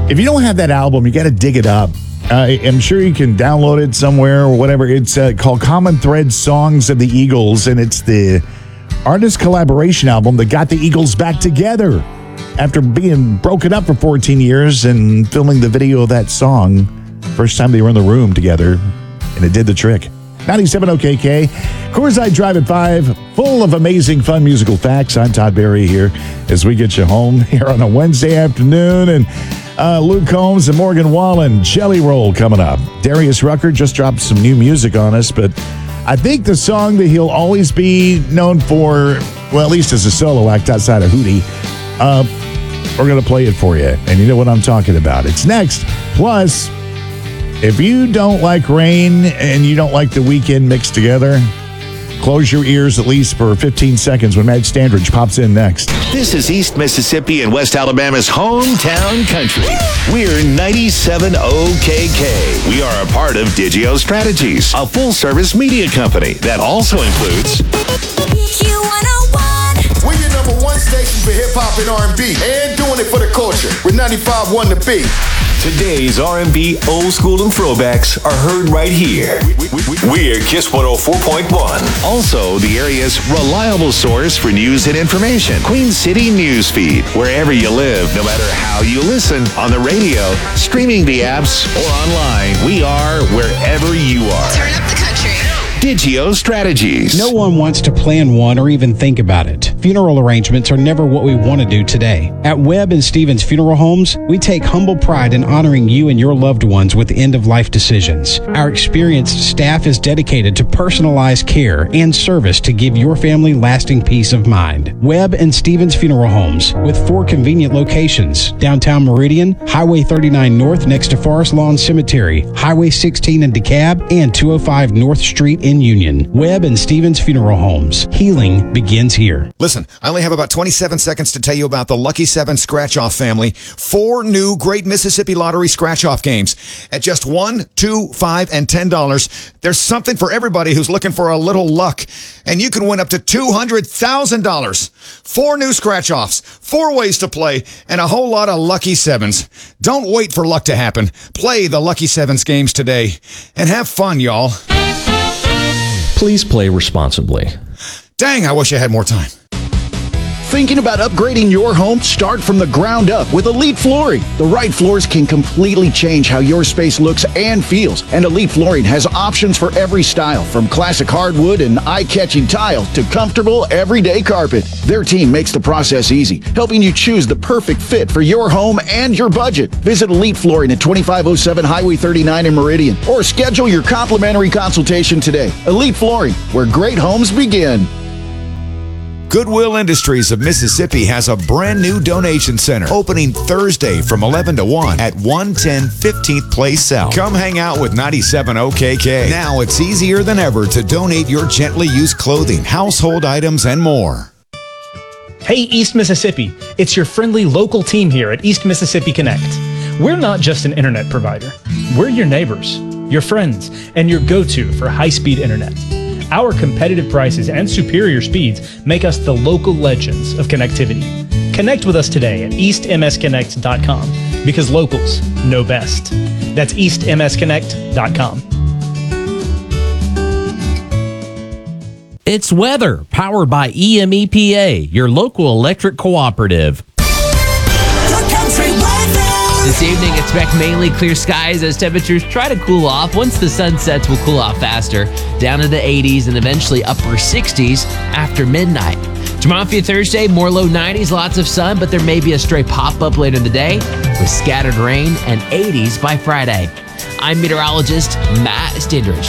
If you don't have that album, you got to dig it up. I'm sure you can download it somewhere or whatever. It's called Common Thread Songs of the Eagles, and it's the artist collaboration album that got the Eagles back together after being broken up for 14 years and filming the video of that song. First time they were in the room together, and it did the trick. 97 OKK, Coors Light Drive at 5, full of amazing, fun musical facts. I'm Todd Berry here as we get you home here on a Wednesday afternoon. And Luke Combs and Morgan Wallen, Jelly Roll coming up. Darius Rucker just dropped some new music on us, but I think the song that he'll always be known for, well, at least as a solo act outside of Hootie, we're going to play it for you. And you know what I'm talking about. It's next. Plus, if you don't like rain and you don't like the weekend mixed together, close your ears at least for 15 seconds when Matt Standridge pops in next. This is East Mississippi and West Alabama's hometown country. We're 97 OKK. We are a part of Digio Strategies, a full-service media company that also includes Q101. We're your number one station for hip-hop and R&B and doing it for the culture with 95.1 The Beat. today's R&B, old school, and throwbacks are heard right here. We're Kiss 104.1. Also, the area's reliable source for news and information. Queen City Newsfeed. Wherever you live, no matter how you listen, on the radio, streaming the apps, or online, we are wherever you are. Turn up the country. Digio Strategies. No one wants to plan one or even think about it. Funeral arrangements are never what we want to do today. At Webb and Stevens Funeral Homes, we take humble pride in honoring you and your loved ones with end-of-life decisions. Our experienced staff is dedicated to personalized care and service to give your family lasting peace of mind. Webb and Stevens Funeral Homes, with 4 convenient locations: downtown Meridian, Highway 39 North next to Forest Lawn Cemetery, Highway 16 in DeKalb, and 205 North Street in Union. Webb and Stevens Funeral Homes. Healing begins here. Listen, I only have about 27 seconds to tell you about the Lucky 7 Scratch-Off family. 4 new Great Mississippi Lottery Scratch-Off games at just $1, $2, $5, and $10. There's something for everybody who's looking for a little luck, and you can win up to $200,000. 4 new Scratch-Offs, 4 ways to play, and a whole lot of Lucky 7s. Don't wait for luck to happen. Play the Lucky 7s games today, and have fun, y'all. Please play responsibly. Dang, I wish I had more time. Thinking about upgrading your home? Start from the ground up with Elite Flooring. The right floors can completely change how your space looks and feels. And Elite Flooring has options for every style, from classic hardwood and eye-catching tile to comfortable everyday carpet. Their team makes the process easy, helping you choose the perfect fit for your home and your budget. Visit Elite Flooring at 2507 Highway 39 in Meridian, or schedule your complimentary consultation today. Elite Flooring, where great homes begin. Goodwill Industries of Mississippi has a brand new donation center opening Thursday from 11 to 1 at 110 15th Place South. Come hang out with 97 OKK. Now it's easier than ever to donate your gently used clothing, household items, and more. Hey, East Mississippi. It's your friendly local team here at East Mississippi Connect. We're not just an internet provider. We're your neighbors, your friends, and your go-to for high-speed internet. Our competitive prices and superior speeds make us the local legends of connectivity. Connect with us today at eastmsconnect.com, because locals know best. That's eastmsconnect.com. It's weather, powered by EMEPA, your local electric cooperative. This evening, expect mainly clear skies as temperatures try to cool off. Once the sun sets, we'll cool off faster, down to the 80s and eventually upper 60s after midnight. Tomorrow for Thursday, more low 90s, lots of sun, but there may be a stray pop-up later in the day with scattered rain and 80s by Friday. I'm meteorologist Matt Stindridge.